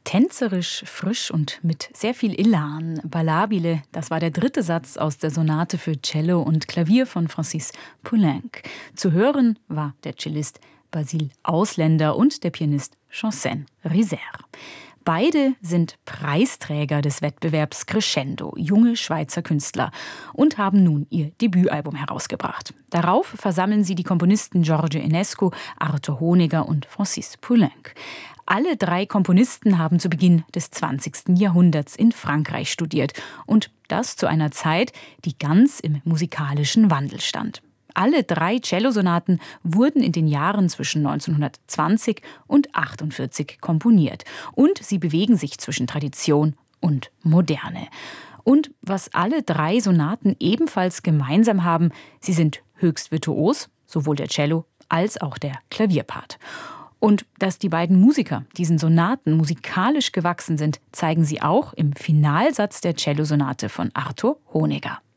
Tänzerisch, frisch und mit sehr viel Elan. Ballabile, das war der dritte Satz aus der Sonate für Cello und Klavier von Francis Poulenc. Zu hören war der Cellist Basile Ausländer und der Pianist Janssen Riser. Beide sind Preisträger des Wettbewerbs Crescendo, junge Schweizer Künstler, und haben nun ihr Debütalbum herausgebracht. Darauf versammeln sie die Komponisten George Enescu, Arthur Honegger und Francis Poulenc. Alle drei Komponisten haben zu Beginn des 20. Jahrhunderts in Frankreich studiert. Und das zu einer Zeit, die ganz im musikalischen Wandel stand. Alle drei Cellosonaten wurden in den Jahren zwischen 1920 und 1948 komponiert. Und sie bewegen sich zwischen Tradition und Moderne. Und was alle drei Sonaten ebenfalls gemeinsam haben, sie sind höchst virtuos, sowohl der Cello als auch der Klavierpart. Und dass die beiden Musiker diesen Sonaten musikalisch gewachsen sind, zeigen sie auch im Finalsatz der Cellosonate von Arthur Honegger.